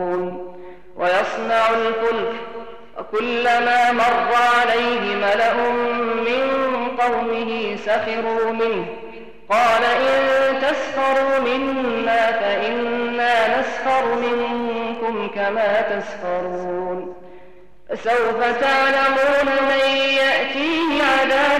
ويصنع الفلك وكلما مر عليه ملأ من قومه سخروا منه قال إن تسخروا منا فإنا نسخر منكم كما تسخرون فسوف تعلمون من يأتيه عذاب